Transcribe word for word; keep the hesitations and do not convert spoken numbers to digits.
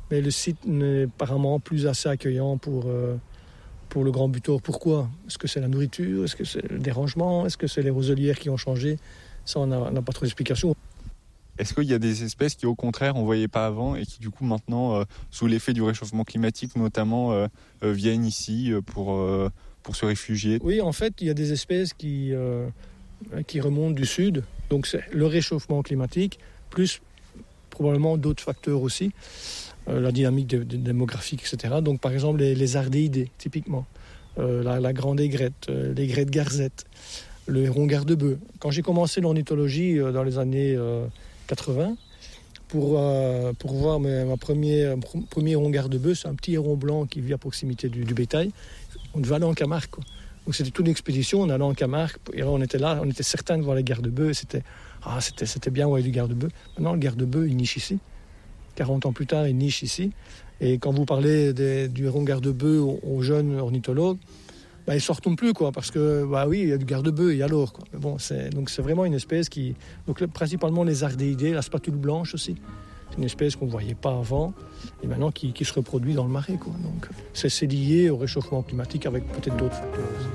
mais le site n'est apparemment plus assez accueillant pour, euh, pour le grand butor. Pourquoi ? Est-ce que c'est la nourriture ? Est-ce que c'est le dérangement ? Est-ce que c'est les roselières qui ont changé ? Ça, on n'a pas trop d'explications. Est-ce qu'il y a des espèces qui, au contraire, on ne voyait pas avant et qui, du coup, maintenant, euh, sous l'effet du réchauffement climatique, notamment, euh, euh, viennent ici pour, euh, pour se réfugier ? Oui, en fait, il y a des espèces qui, euh, qui remontent du sud. Donc, c'est le réchauffement climatique, plus probablement d'autres facteurs aussi, euh, la dynamique de, de, démographique, et cetera. Donc, par exemple, les, les ardéidés, typiquement, euh, la, la grande aigrette, euh, l'aigrette garzette, le héron garde-bœuf. Quand j'ai commencé l'ornithologie euh, dans les années euh, quatre-vingts, pour, euh, pour voir mes, ma première, mon premier héron garde-bœuf, c'est un petit héron blanc qui vit à proximité du, du bétail. On devait aller en Camargue, quoi. Donc c'était toute une expédition, on allait en Camargue, et là on était là, on était certains de voir les garde-bœufs, et c'était, ah, c'était, c'était bien ouais, du garde-bœuf. Maintenant le garde-bœuf, il niche ici. quarante ans plus tard, il niche ici. Et quand vous parlez des, du héron garde-bœuf aux, aux jeunes ornithologues, bah, ils ne sortent plus, quoi, parce que, bah oui, il y a du garde-bœuf, et alors, quoi. Mais bon, c'est, donc c'est vraiment une espèce qui... Donc principalement les ardéidés, la spatule blanche aussi. C'est une espèce qu'on ne voyait pas avant, et maintenant qui, qui se reproduit dans le marais, quoi. Donc c'est, c'est lié au réchauffement climatique avec peut-être d'autres facteurs aussi.